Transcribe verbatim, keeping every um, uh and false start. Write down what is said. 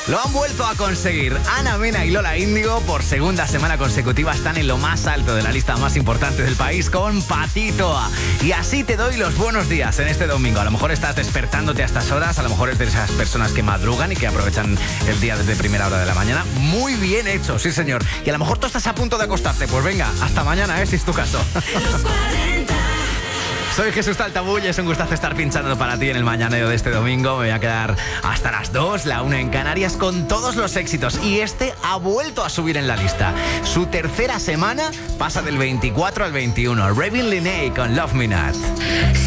Lo han vuelto a conseguir. Ana Mena y Lola Índigo por segunda semana consecutiva están en lo más alto de la lista más importante del país con Patito A. Y así te doy los buenos días en este domingo. A lo mejor estás despertándote a estas horas, a lo mejor es de esas personas que madrugan y que aprovechan el día desde primera hora de la mañana. Muy bien hecho, sí señor. Y a lo mejor tú estás a punto de acostarte. Pues venga, hasta mañana, ¿eh? Si es tu caso. Soy Jesús Taltabull y es un gustazo estar pinchando para ti en el mañanero de este domingo. Me voy a quedar hasta las dos, la una en Canarias, con todos los éxitos. Y este ha vuelto a subir en la lista. Su tercera semana pasa del veinticuatro al veintiuno. Ravin Linney con Love Me Not.